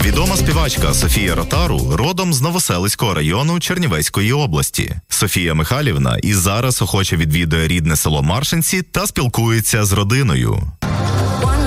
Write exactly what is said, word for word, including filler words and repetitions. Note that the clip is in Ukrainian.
Відома співачка Софія Ротару родом з Новоселицького району Чернівецької області. Софія Михайлівна і зараз охоче відвідує рідне село Маршинці та спілкується з родиною.